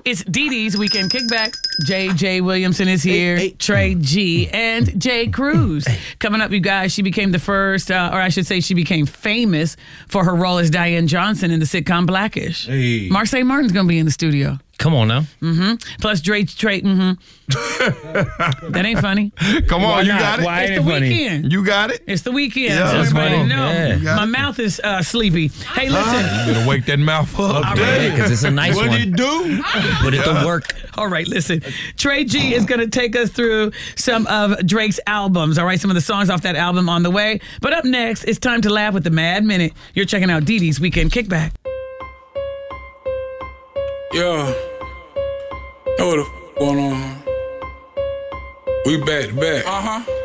It's Dee Dee's Weekend Kickback. J.J. Williamson is here. Trey G. and Jay Cruz. Coming up, you guys, she became the first, or I should say she became famous for her role as Diane Johnson in the sitcom Blackish. Hey. Marseille Martin's going to be in the studio. Come on now. Plus Trey. That ain't funny. Come on, you got it. Why It's ain't the it funny? weekend. You got it. It's the weekend. Yeah, so that's everybody funny. know. Yeah. My mouth is sleepy. Hey, listen. You better wake that mouth up. Because it's a nice What one. did you do? Put it to work. All right, listen. Trey G is going to take us through some of Drake's albums. All right, some of the songs off that album on the way. But up next, it's time to laugh with the Mad Minute. You're checking out Dee Dee's Weekend Kickback. Yeah. Know what the f going on? We back to back.